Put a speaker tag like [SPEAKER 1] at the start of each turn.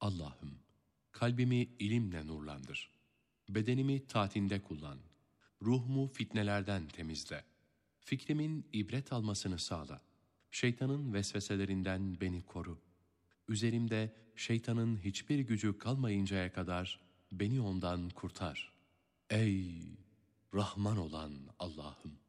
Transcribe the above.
[SPEAKER 1] Allah'ım, kalbimi ilimle nurlandır. Bedenimi taatinde kullan. Ruhumu fitnelerden temizle. Fikrimin ibret almasını sağla. Şeytanın vesveselerinden beni koru. Üzerimde şeytanın hiçbir gücü kalmayıncaya kadar beni ondan kurtar. Ey Rahman olan Allah'ım!